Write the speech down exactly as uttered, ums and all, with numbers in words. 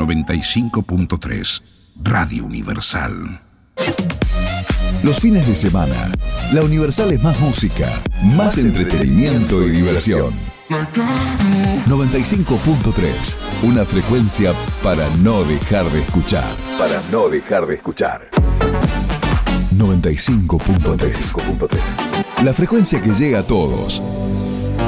noventa y cinco punto tres, Radio Universal. Los fines de semana, la Universal es más música, más entretenimiento y diversión. noventa y cinco punto tres, una frecuencia para no dejar de escuchar. Para no dejar de escuchar. noventa y cinco punto tres. La frecuencia que llega a todos.